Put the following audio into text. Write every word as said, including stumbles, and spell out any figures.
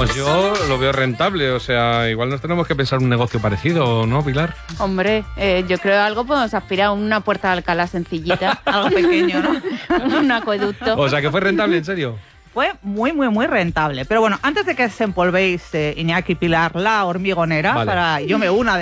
Vamos, yo lo veo rentable, o sea, igual nos tenemos que pensar un negocio parecido, ¿no, Pilar? Hombre, eh, yo creo algo podemos aspirar a una puerta de Alcalá sencillita. Algo pequeño, ¿no? Un acueducto. O sea, que fue rentable, ¿en serio? Fue muy, muy, muy rentable. Pero bueno, antes de que se empolvéis, eh, Iñaki y Pilar, la hormigonera, Vale. para yo me una